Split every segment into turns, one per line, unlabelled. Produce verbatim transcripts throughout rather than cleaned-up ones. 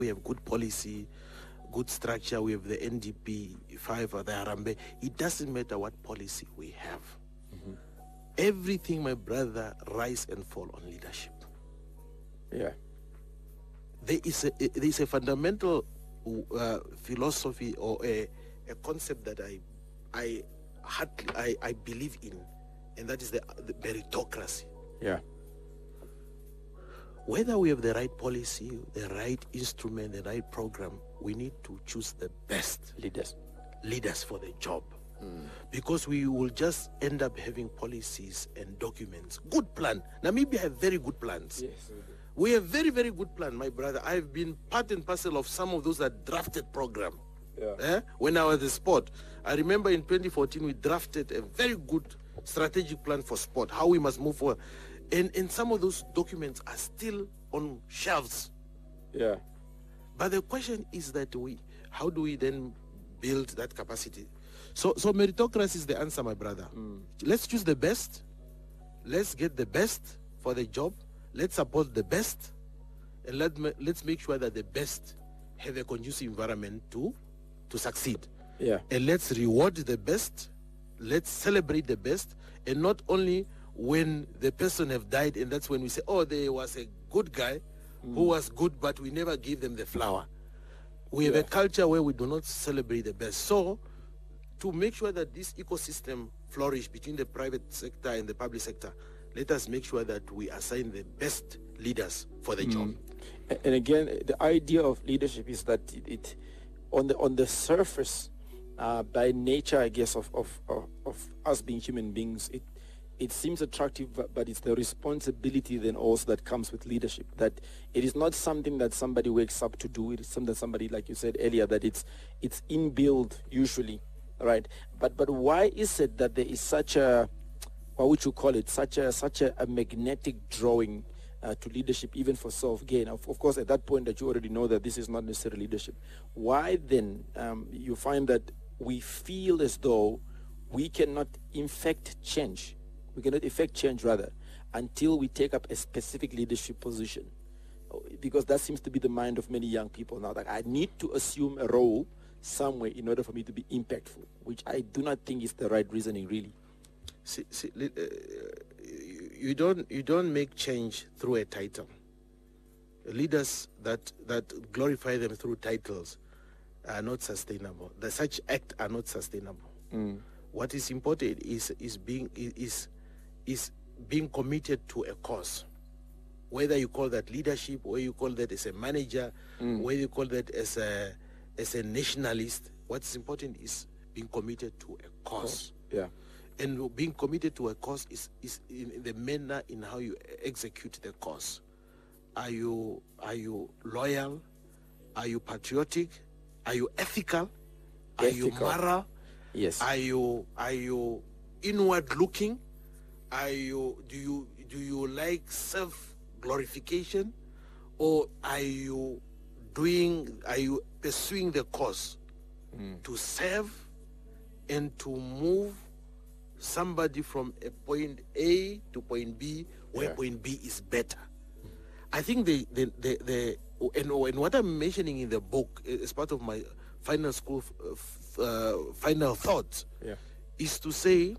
we have good policy, good structure, we have the N D P five or the Harambee. It doesn't matter what policy we have. Mm-hmm. Everything, my brother, rise and fall on leadership.
Yeah.
There is a, there is a fundamental uh, philosophy or a, a concept that I I, I I believe in, and that is the, the meritocracy.
Yeah.
Whether we have the right policy, the right instrument, the right program, we need to choose the best
leaders
leaders for the job. Mm. Because we will just end up having policies and documents. Good plan. Namibia have very good plans.
Yes.
We have very, very good plan, my brother. I've been part and parcel of some of those that drafted program.
Yeah.
Eh? When I was the sport, I remember in twenty fourteen we drafted a very good strategic plan for sport, how we must move forward. And, and some of those documents are still on shelves.
Yeah.
But the question is that we, how do we then build that capacity? So, so meritocracy is the answer, my brother. Mm. Let's choose the best. Let's get the best for the job. Let's support the best. And let, let's make sure that the best have a conducive environment to, to succeed.
Yeah.
And let's reward the best. Let's celebrate the best. And not only when the person have died, and that's when we say, oh, there was a good guy mm. who was good, but we never gave them the flower. We have yeah. a culture where we do not celebrate the best. So, to make sure that this ecosystem flourish between the private sector and the public sector, let us make sure that we assign the best leaders for the mm. job.
And again, the idea of leadership is that it, it on the on the surface, uh, by nature, I guess, of, of, of, of us being human beings, it it seems attractive, but, but it's the responsibility then also that comes with leadership. That it is not something that somebody wakes up to do. It is something that somebody, like you said earlier, that it's it's inbuilt usually, right? But but why is it that there is such a, what would you call it, such a such a, a magnetic drawing uh, to leadership, even for self-gain? Of, of course, at that point that you already know that this is not necessarily leadership. Why then um, you find that we feel as though we cannot infect change? We cannot effect change, rather, until we take up a specific leadership position. Because that seems to be the mind of many young people now, that I need to assume a role somewhere in order for me to be impactful, which I do not think is the right reasoning, really.
See, see, uh, you don't you don't make change through a title. Leaders that that glorify them through titles are not sustainable. The such acts are not sustainable. Mm. What is important is is being is is being committed to a cause. Whether you call that leadership, or you call that as a manager, mm. whether you call that as a as a nationalist, what's important is being committed to a cause.
Yeah.
And being committed to a cause is, is in the manner in how you execute the cause. Are you are you loyal? Are you patriotic? Are you ethical? Are
ethical.
you moral?
Yes.
Are you are you inward looking? Are you do you do you like self glorification, or are you doing are you pursuing the cause mm. to serve and to move somebody from a point A to point B, where
yeah.
point B is better? I think the the the, the and, and what I'm mentioning in the book as part of my final school uh, uh, final thought
yeah.
is to say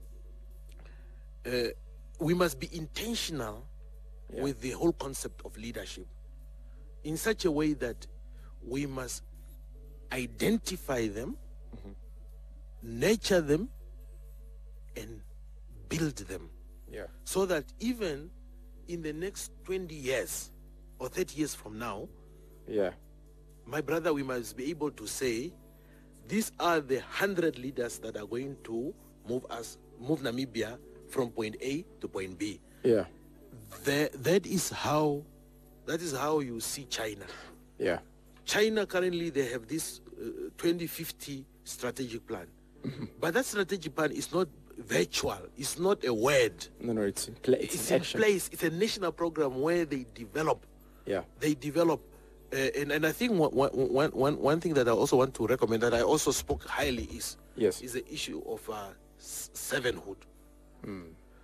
uh, we must be intentional yeah. with the whole concept of leadership in such a way that we must identify them, mm-hmm. nurture them, and build them.
Yeah.
So that even in the next twenty years or thirty years from now,
yeah.
my brother, we must be able to say, these are the hundred leaders that are going to move us, move Namibia from point A to point B.
Yeah.
The, that is how, that is how you see China.
Yeah.
China currently, they have this uh, twenty fifty strategic plan. Mm-hmm. But that strategic plan is not virtual. It's not a word.
No, no, it's in, pla- it's
it's
in,
in
action.
place. It's a national program where they develop.
Yeah.
They develop. Uh, and, and I think one, one, one, one thing that I also want to recommend, that I also spoke highly, is,
yes.
is the issue of uh, servanthood.
Mm.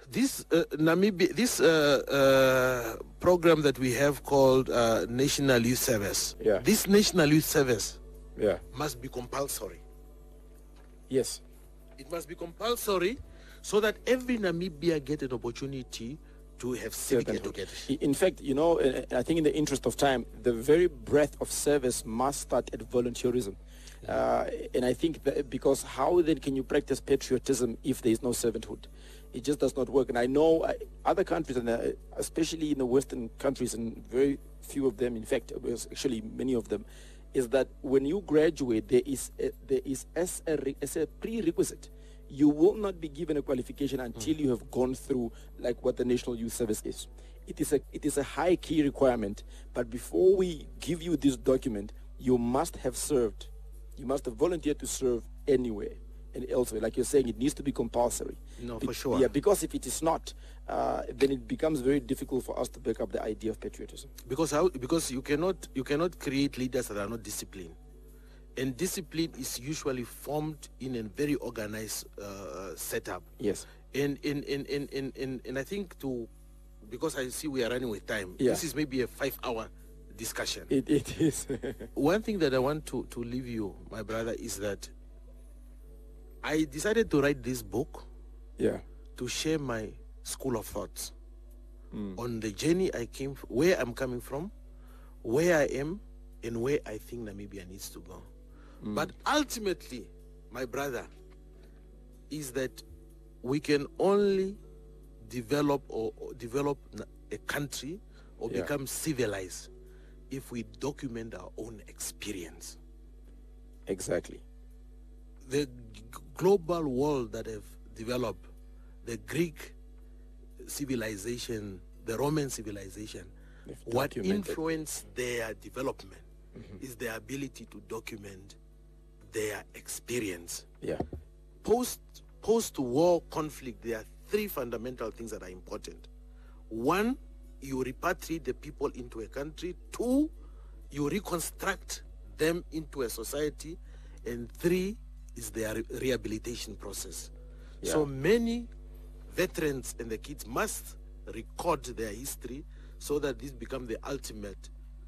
This uh, Namibia, this uh, uh, program that we have called uh, National Youth Service,
Yeah.
this National Youth Service
Yeah.
must be compulsory.
Yes.
It must be compulsory so that every Namibia get an opportunity to have civic
Servanthood.
education.
In fact, you know, uh, I think in the interest of time, the very breadth of service must start at volunteerism. Uh, and I think that because how then can you practice patriotism if there is no servanthood? It just does not work. And I know uh, other countries, and uh, especially in the Western countries, and very few of them, in fact, actually many of them, is that when you graduate, there is a, there is as a, re, as a prerequisite. You will not be given a qualification until mm. you have gone through like what the National Youth Service is. It is a it is a high key requirement. But before we give you this document, you must have served. You must have volunteered to serve anywhere and elsewhere. Like you're saying, it needs to be compulsory.
No,
be-
for sure.
Yeah, because if it is not, uh, then it becomes very difficult for us to back up the idea of patriotism.
Because how? Because you cannot you cannot create leaders that are not disciplined, and discipline is usually formed in a very organized uh, setup.
Yes.
And in in, in, in, in and I think to because I see we are running with time.
Yeah.
This is maybe a five-hour discussion.
It it is.
One thing that I want to to leave you, my brother, is that I decided to write this book
Yeah.
to share my school of thoughts
Mm.
on the journey I came, f- where I'm coming from, where I am, and where I think Namibia needs to go.
Mm.
But ultimately, my brother, is that we can only develop or, or develop n- a country or
Yeah.
become civilized if we document our own experience.
Exactly.
The g- global world that have developed, the Greek civilization, the Roman civilization,
They've
what
documented.
influenced their development
Mhm.
is their ability to document their experience.
Yeah.
Post post-war conflict, there are three fundamental things that are important. One, you repatriate the people into a country. Two, you reconstruct them into a society. And three is their re- rehabilitation process.
Yeah.
So many veterans and the kids must record their history so that this becomes the ultimate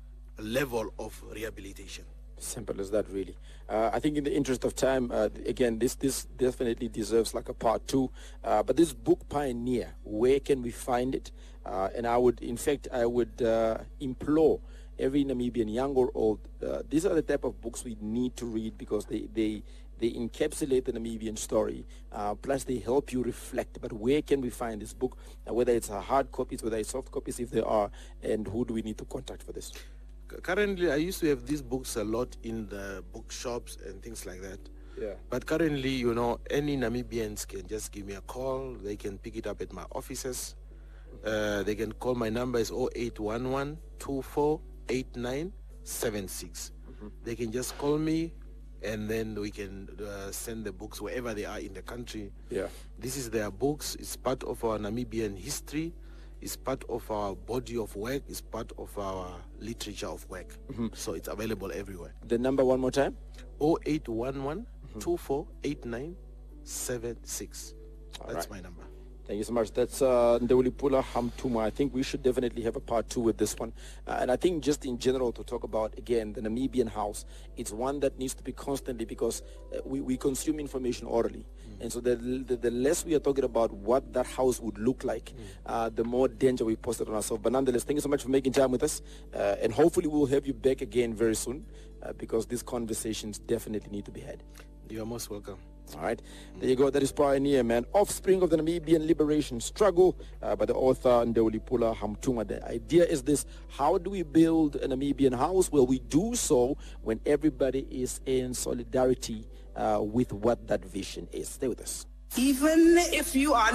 level of rehabilitation.
Simple as that, really. Uh, I think in the interest of time, uh, again, this this definitely deserves like a part two. Uh, but this book, Pioneer, where can we find it? Uh, and I would, in fact, I would uh, implore every Namibian, young or old, uh, these are the type of books we need to read because they, they, they encapsulate the Namibian story. Uh, plus, they help you reflect. But where can we find this book? Uh, whether it's a hard copies, whether it's soft copies, if there are, and who do we need to contact for this?
C- Currently, I used to have these books a lot in the bookshops and things like that.
Yeah.
But currently, you know, any Namibians can just give me a call. They can pick it up at my offices. Uh, they can call. My number is zero eight one one, two four eight nine seven six. They can just call me, and then we can uh, send the books wherever they are in the country.
Yeah.
This is their books. It's part of our Namibian history. It's part of our body of work. It's part of our literature of work. So it's available everywhere.
The number one more time?
zero eight one one, two four eight nine seven six.
All
That's
right.
my number.
Thank you so much. That's uh, Ndewulipula Hamtuma. I think we should definitely have a part two with this one. Uh, and I think just in general to talk about, again, the Namibian house, it's one that needs to be constantly because uh, we, we consume information orally. Mm. And so the, the the less we are talking about what that house would look like, mm. uh, the more danger we post it on ourselves. But nonetheless, thank you so much for making time with us. Uh, and hopefully we'll have you back again very soon uh, because these conversations definitely need to be had.
You are most welcome.
All right, there you go. That is Pioneer, man. Offspring of the Namibian Liberation Struggle uh, by the author Ndewulipula Hamtuma. The idea is this: how do we build a Namibian house? Well, we do so when everybody is in solidarity uh, with what that vision is. Stay with us.
Even if you are